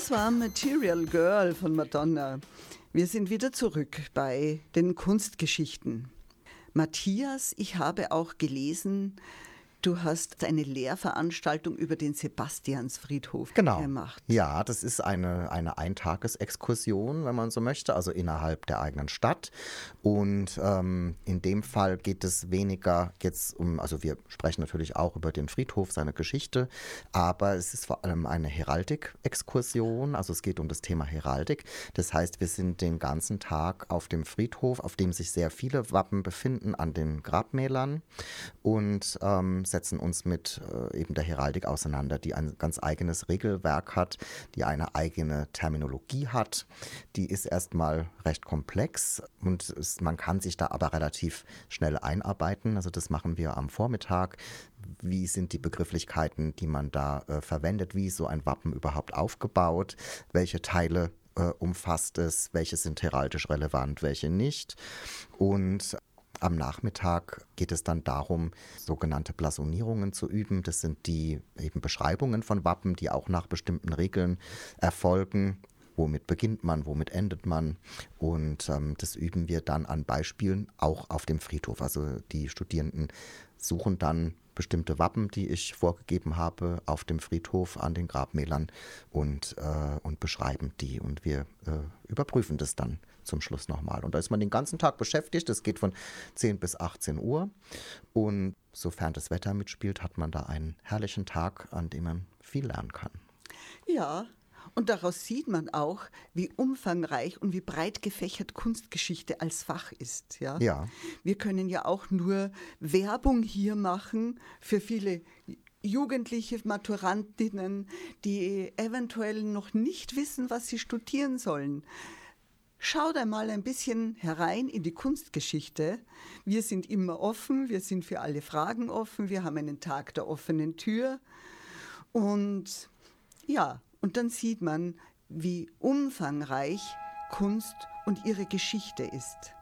Das war Material Girl von Madonna. Wir sind wieder zurück bei den Kunstgeschichten. Matthias, ich habe auch gelesen, du hast eine Lehrveranstaltung über den Sebastiansfriedhof gemacht. Ja, das ist eine Eintagesexkursion, wenn man so möchte, also innerhalb der eigenen Stadt. Und in dem Fall geht es weniger jetzt also wir sprechen natürlich auch über den Friedhof, seine Geschichte, aber es ist vor allem eine Heraldik-Exkursion, also es geht um das Thema Heraldik. Das heißt, wir sind den ganzen Tag auf dem Friedhof, auf dem sich sehr viele Wappen befinden, an den Grabmälern und setzen uns mit eben der Heraldik auseinander, die ein ganz eigenes Regelwerk hat, die eine eigene Terminologie hat. Die ist erstmal recht komplex und man kann sich da aber relativ schnell einarbeiten. Also das machen wir am Vormittag. Wie sind die Begrifflichkeiten, die man da verwendet? Wie ist so ein Wappen überhaupt aufgebaut? Welche Teile umfasst es? Welche sind heraldisch relevant, welche nicht? Und am Nachmittag geht es dann darum, sogenannte Blasonierungen zu üben. Das sind die eben Beschreibungen von Wappen, die auch nach bestimmten Regeln erfolgen. Womit beginnt man, womit endet man? Und das üben wir dann an Beispielen auch auf dem Friedhof. Also die Studierenden suchen dann bestimmte Wappen, die ich vorgegeben habe, auf dem Friedhof an den Grabmälern und beschreiben die. Und wir überprüfen das dann zum Schluss nochmal. Und da ist man den ganzen Tag beschäftigt. Das geht von 10 bis 18 Uhr. Und sofern das Wetter mitspielt, hat man da einen herrlichen Tag, an dem man viel lernen kann. Ja, und daraus sieht man auch, wie umfangreich und wie breit gefächert Kunstgeschichte als Fach ist. Ja? Ja. Wir können ja auch nur Werbung hier machen für viele jugendliche Maturantinnen, die eventuell noch nicht wissen, was sie studieren sollen. Schaut einmal ein bisschen herein in die Kunstgeschichte. Wir sind immer offen, wir sind für alle Fragen offen, wir haben einen Tag der offenen Tür. Und ja, und dann sieht man, wie umfangreich Kunst und ihre Geschichte ist.